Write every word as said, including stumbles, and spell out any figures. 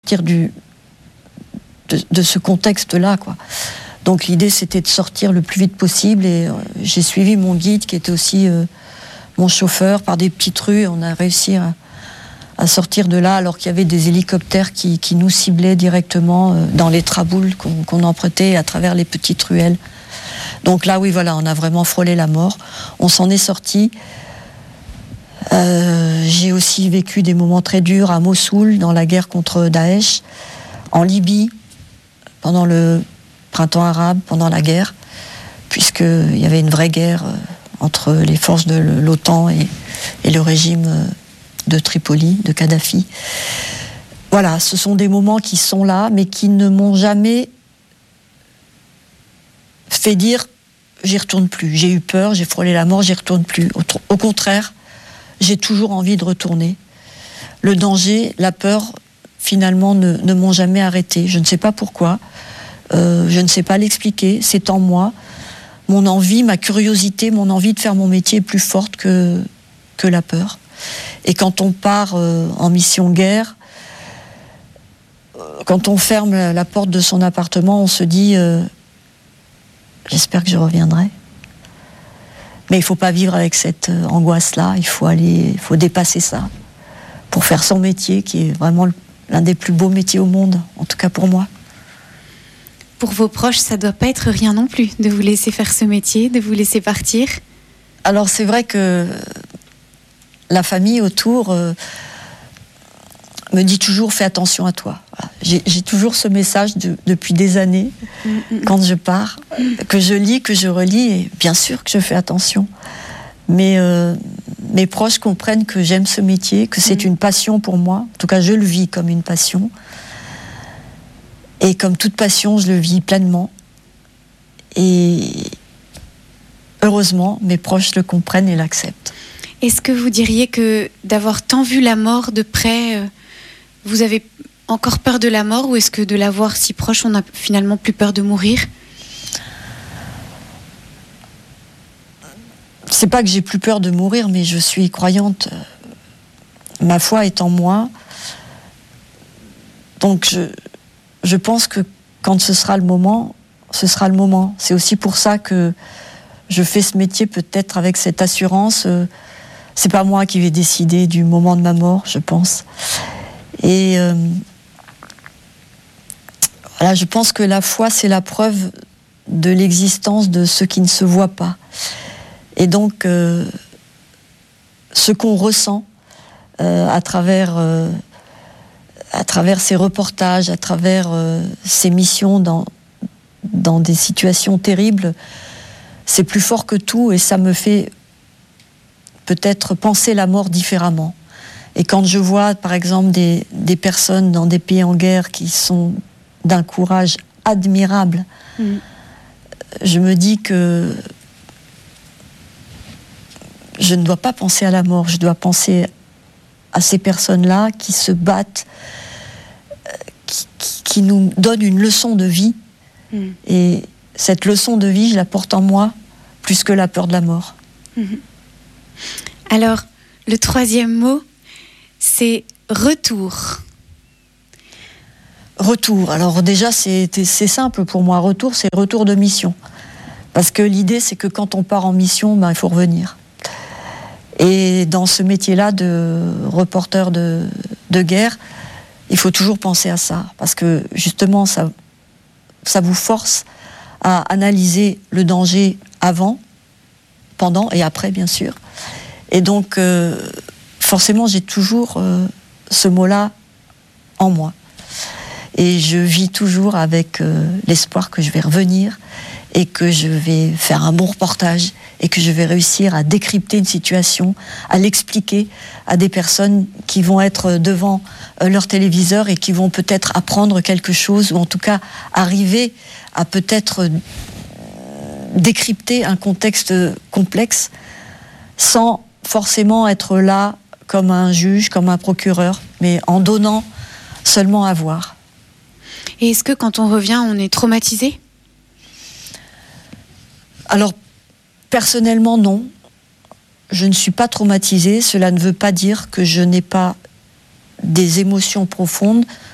du, de, de ce contexte-là, quoi. Donc l'idée, c'était de sortir le plus vite possible, et euh, j'ai suivi mon guide, qui était aussi euh, mon chauffeur, par des petites rues. On a réussi à, à sortir de là, alors qu'il y avait des hélicoptères qui, qui nous ciblaient directement euh, dans les traboules qu'on, qu'on empruntait à travers les petites ruelles. Donc là, oui, voilà, on a vraiment frôlé la mort. On s'en est sorti. Euh, j'ai aussi vécu des moments très durs à Mossoul, dans la guerre contre Daesh, en Libye, pendant le printemps arabe, pendant la guerre, puisqu'il y avait une vraie guerre euh, entre les forces de l'OTAN et, et le régime euh, de Tripoli, de Kadhafi. Voilà, ce sont des moments qui sont là, mais qui ne m'ont jamais fait dire « j'y retourne plus ». J'ai eu peur, j'ai frôlé la mort, j'y retourne plus. Au, au contraire, j'ai toujours envie de retourner. Le danger, la peur, finalement, ne, ne m'ont jamais arrêté. Je ne sais pas pourquoi, euh, je ne sais pas l'expliquer, c'est en moi. Mon envie, ma curiosité, mon envie de faire mon métier est plus forte que, que la peur. Et quand on part euh, en mission guerre, euh, quand on ferme la, la porte de son appartement, on se dit euh, « j'espère que je reviendrai ». Mais il ne faut pas vivre avec cette euh, angoisse-là, il faut aller, il faut dépasser ça pour faire son métier, qui est vraiment l'un des plus beaux métiers au monde, en tout cas pour moi. Pour vos proches, ça ne doit pas être rien non plus, de vous laisser faire ce métier, de vous laisser partir. Alors c'est vrai que la famille autour euh, me dit toujours « fais attention à toi ». Voilà. J'ai, j'ai toujours ce message de, depuis des années, mm-hmm. quand je pars, que je lis, que je relis, et bien sûr que je fais attention. Mais euh, mes proches comprennent que j'aime ce métier, que c'est mm-hmm. une passion pour moi. En tout cas, je le vis comme une passion. Et comme toute passion, je le vis pleinement. Et heureusement, mes proches le comprennent et l'acceptent. Est-ce que vous diriez que d'avoir tant vu la mort de près, euh, vous avez encore peur de la mort, ou est-ce que de la voir si proche, on n'a finalement plus peur de mourir ? C'est pas que j'ai plus peur de mourir, mais je suis croyante. Ma foi est en moi. Donc je, je pense que quand ce sera le moment, ce sera le moment. C'est aussi pour ça que je fais ce métier, peut-être avec cette assurance. C'est pas moi qui vais décider du moment de ma mort, je pense. Et euh, voilà, je pense que la foi, c'est la preuve de l'existence de ce qui ne se voit pas. Et donc, euh, ce qu'on ressent euh, à travers, euh, à travers ces reportages, à travers euh, ces missions dans, dans des situations terribles, c'est plus fort que tout, et ça me fait peut-être penser la mort différemment. Et quand je vois, par exemple, des, des personnes dans des pays en guerre qui sont d'un courage admirable, mmh. je me dis que je ne dois pas penser à la mort, je dois penser à ces personnes-là qui se battent, qui, qui, qui nous donnent une leçon de vie. Mmh. Et cette leçon de vie, je la porte en moi, plus que la peur de la mort. Mmh. Alors, le troisième mot, c'est retour. Retour. Alors déjà, c'est, c'est simple pour moi. Retour, c'est retour de mission. Parce que l'idée, c'est que quand on part en mission, ben, il faut revenir. Et dans ce métier-là de reporter de, de guerre, il faut toujours penser à ça. Parce que justement, ça, ça vous force à analyser le danger avant, pendant et après, bien sûr. Et donc, euh, forcément, j'ai toujours euh, ce mot-là en moi. Et je vis toujours avec euh, l'espoir que je vais revenir et que je vais faire un bon reportage et que je vais réussir à décrypter une situation, à l'expliquer à des personnes qui vont être devant euh, leur téléviseur et qui vont peut-être apprendre quelque chose, ou en tout cas arriver à peut-être euh, décrypter un contexte complexe sans forcément être là comme un juge, comme un procureur, mais en donnant seulement à voir. Et est-ce que quand on revient, on est traumatisé ? Alors, personnellement, non. Je ne suis pas traumatisée. Cela ne veut pas dire que je n'ai pas des émotions profondes,